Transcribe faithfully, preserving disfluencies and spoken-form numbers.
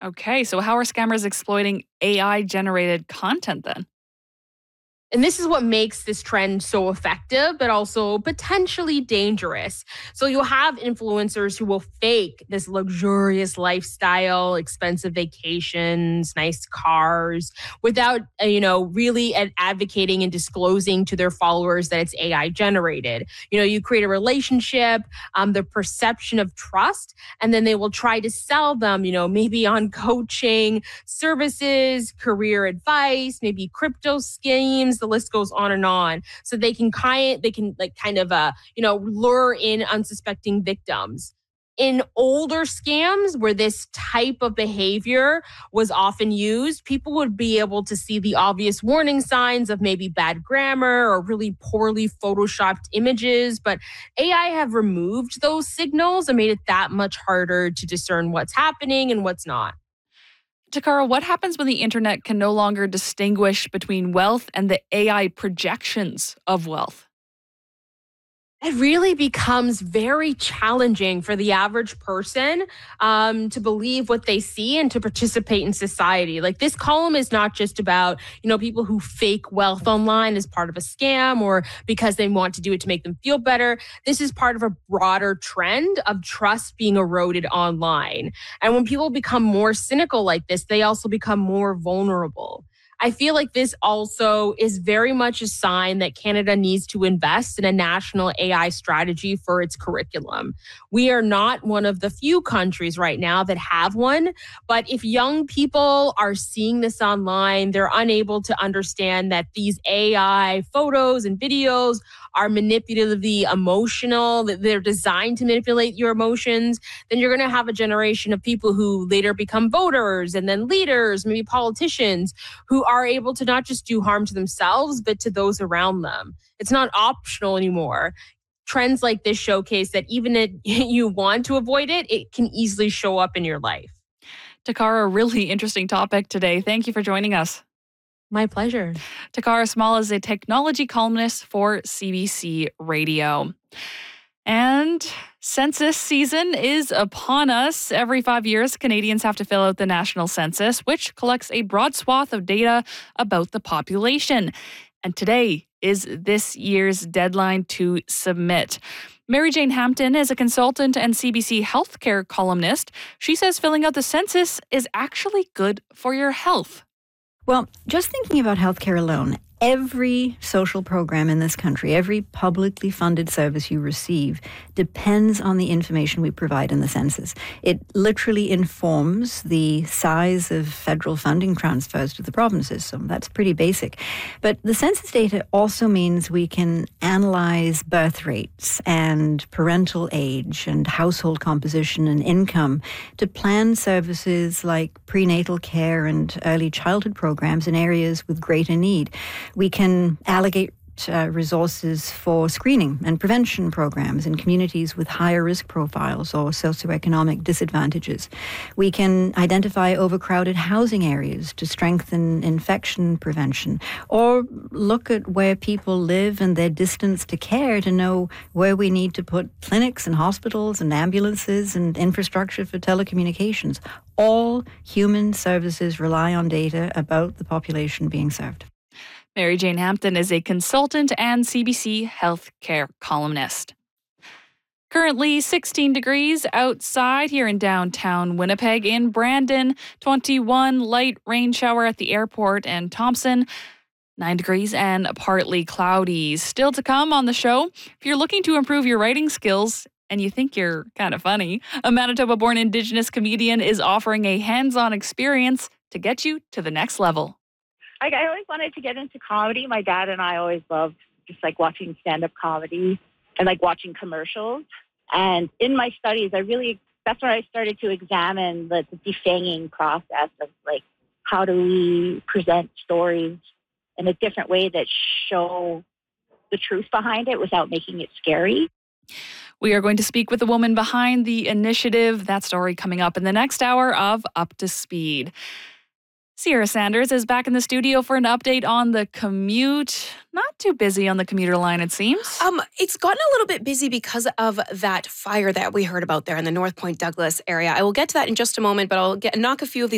Okay, so how are scammers exploiting A I-generated content then? And this is what makes this trend so effective, but also potentially dangerous. So you'll have influencers who will fake this luxurious lifestyle, expensive vacations, nice cars, without, uh, you know, really ad- advocating and disclosing to their followers that it's A I generated. You know, you create a relationship, um, the perception of trust, and then they will try to sell them, you know, maybe on coaching, services, career advice, maybe crypto schemes. The list goes on and on. So they can kind they can like kind of uh, you know, lure in unsuspecting victims. In older scams where this type of behavior was often used, people would be able to see the obvious warning signs of maybe bad grammar or really poorly photoshopped images. But A I have removed those signals and made it that much harder to discern what's happening and what's not. Takara, what happens when the internet can no longer distinguish between wealth and the A I projections of wealth? It really becomes very challenging for the average person um, to believe what they see and to participate in society. Like this column is not just about, you know, people who fake wealth online as part of a scam or because they want to do it to make them feel better. This is part of a broader trend of trust being eroded online. And when people become more cynical like this, they also become more vulnerable. I feel like this also is very much a sign that Canada needs to invest in a national A I strategy for its curriculum. We are not one of the few countries right now that have one, but if young people are seeing this online, they're unable to understand that these A I photos and videos are manipulatively emotional, that they're designed to manipulate your emotions, then you're going to have a generation of people who later become voters and then leaders, maybe politicians, who are able to not just do harm to themselves, but to those around them. It's not optional anymore. Trends like this showcase that even if you want to avoid it, it can easily show up in your life. Takara, really interesting topic today. Thank you for joining us. My pleasure. Takara Small is a technology columnist for C B C Radio. And census season is upon us. Every five years, Canadians have to fill out the national census, which collects a broad swath of data about the population. And today is this year's deadline to submit. Mary Jane Hampton is a consultant and C B C healthcare columnist. She says filling out the census is actually good for your health. Well, just thinking about healthcare alone, every social program in this country, every publicly funded service you receive depends on the information we provide in the census. It literally informs the size of federal funding transfers to the provinces, so that's pretty basic. But the census data also means we can analyze birth rates and parental age and household composition and income to plan services like prenatal care and early childhood programs in areas with greater need. We can allocate uh, resources for screening and prevention programs in communities with higher risk profiles or socioeconomic disadvantages. We can identify overcrowded housing areas to strengthen infection prevention, or look at where people live and their distance to care to know where we need to put clinics and hospitals and ambulances and infrastructure for telecommunications. All human services rely on data about the population being served. Mary Jane Hampton is a consultant and C B C healthcare columnist. Currently sixteen degrees outside here in downtown Winnipeg. In Brandon, twenty-one, light rain shower at the airport, and Thompson, nine degrees and partly cloudy. Still to come on the show, if you're looking to improve your writing skills and you think you're kind of funny, a Manitoba-born Indigenous comedian is offering a hands-on experience to get you to the next level. I, I always wanted to get into comedy. My dad and I always loved just like watching stand-up comedy and like watching commercials. And in my studies, I really, that's when I started to examine the, the defanging process of like, how do we present stories in a different way that show the truth behind it without making it scary. We are going to speak with the woman behind the initiative. That story coming up in the next hour of Up to Speed. Sierra Sanders is back in the studio for an update on the commute. Not too busy on the commuter line, it seems. Um, it's gotten a little bit busy because of that fire that we heard about there in the North Point Douglas area. I will get to that in just a moment, but I'll get knock a few of these